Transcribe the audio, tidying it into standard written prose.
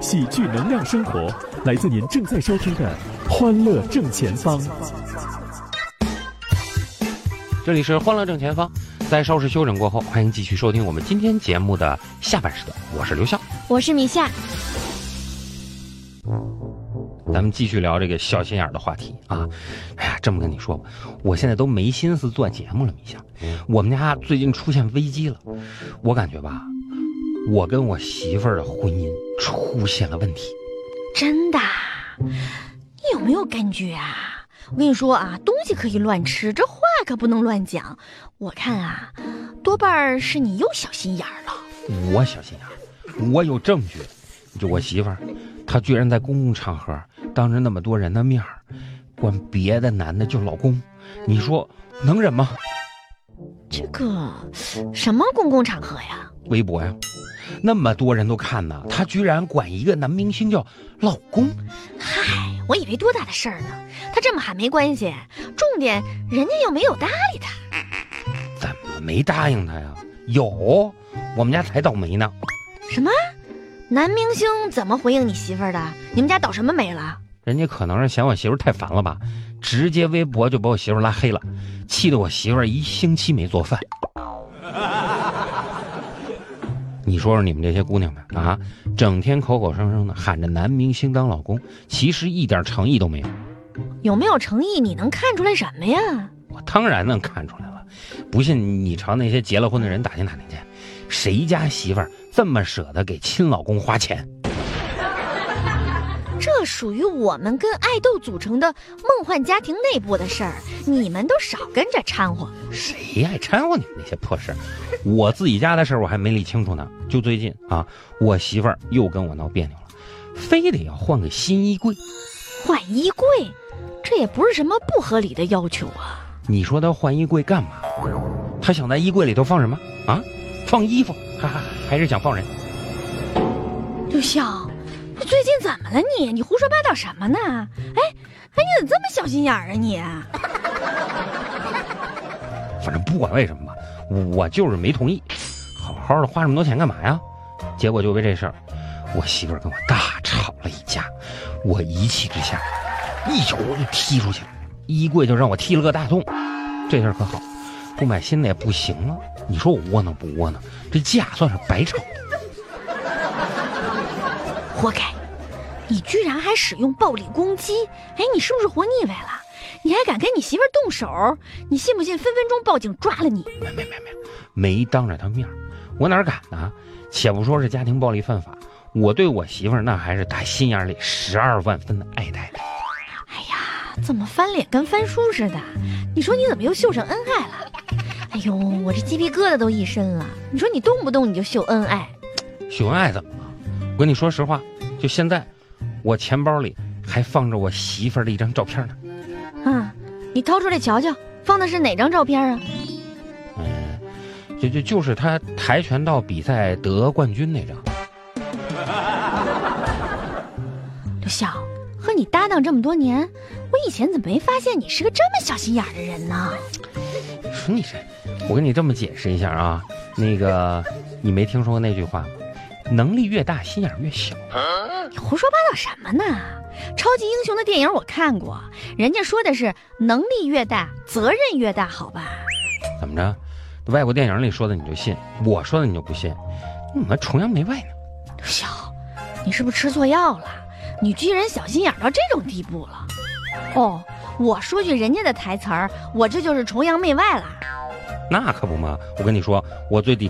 喜剧能量生活，来自您正在收听的《欢乐正前方》。 这里是欢乐正前方，在稍事休整过后，欢迎继续收听我们今天节目的下半时段。我是刘笑， 我是米夏。 咱们继续聊这个小心眼的话题啊！哎呀，这么跟你说吧，我现在都没心思做节目了，米夏。我们家最近出现危机了，我感觉吧，我跟我媳妇儿的婚姻出现了问题。 真的？你有没有感觉啊？我跟你说啊，东西可以乱吃，这话可不能乱讲。我看啊，多半是你又小心眼了。 我小心眼，我有证据。就我媳妇儿，她居然在公共场合当着那么多人的面管别的男的叫老公，你说能忍吗？ 这个什么公共场合呀？ 微博呀，那么多人都看呢，她居然管一个男明星叫老公。 嗨，我以为多大的事儿呢，她这么喊没关系，重点人家又没有搭理她。 怎么没答应她呀？有，我们家才倒霉呢。 什么？男明星怎么回应你媳妇儿的？你们家倒什么霉了？ 人家可能是嫌我媳妇儿太烦了吧，直接微博就把我媳妇儿拉黑了，气得我媳妇儿1星期没做饭。你说说你们这些姑娘们啊，整天口口声声的喊着男明星当老公，其实一点诚意都没有。 有没有诚意你能看出来什么呀？ 我当然能看出来了，不信你朝那些结了婚的人打听打听去，谁家媳妇儿这么舍得给亲老公花钱？ 这属于我们跟爱豆组成的梦幻家庭内部的事儿，你们都少跟着掺和。 谁爱掺和你们那些破事？我自己家的事儿我还没理清楚呢。就最近啊，我媳妇儿又跟我闹别扭了，非得要换个新衣柜。 换衣柜？这也不是什么不合理的要求啊。 你说她换衣柜干嘛？她想在衣柜里头放什么啊？放衣服，还是想放人？ 刘笑，你最近怎么了你？你胡说八道什么呢？哎，你怎么这么小心眼儿啊你？ 反正不管为什么吧，我就是没同意。好好的花这么多钱干嘛呀？结果就为这事儿，我媳妇儿跟我大吵了一架。我一气之下，一脚就踢出去了，衣柜就让我踢了个大洞。这事儿可好，不买新的也不行了。你说我窝囊不窝囊？这架算是白吵的。 活该！你居然还使用暴力攻击！哎，你是不是活腻歪了？你还敢跟你媳妇儿动手？你信不信分分钟报警抓了你？ 没当着他面，我哪敢呢？且不说是家庭暴力犯法，我对我媳妇儿那还是打心眼里12万分的爱戴的。 哎呀，怎么翻脸跟翻书似的？你说你怎么又秀上恩爱了？哎呦，我这鸡皮疙瘩都一身了。你说你动不动你就秀恩爱， 秀恩爱怎么了？我跟你说实话，就现在我钱包里还放着我媳妇儿的一张照片呢。 你掏出来瞧瞧，放的是哪张照片啊？ 就是他跆拳道比赛得冠军那张。 刘笑，和你搭档这么多年，我以前怎么没发现你是个这么小心眼的人呢？ 说你这，我跟你这么解释一下啊，那个你没听说过那句话吗？能力越大，心眼越小。 你胡说八道什么呢？超级英雄的电影我看过，人家说的是能力越大，责任越大，好吧？ 怎么着？外国电影里说的你就信，我说的你就不信？你怎么崇洋媚外呢？ 刘笑，你是不是吃错药了？你居然小心眼到这种地步了？哦，我说句人家的台词儿，我这就是崇洋媚外了。 那可不嘛！我跟你说，我最底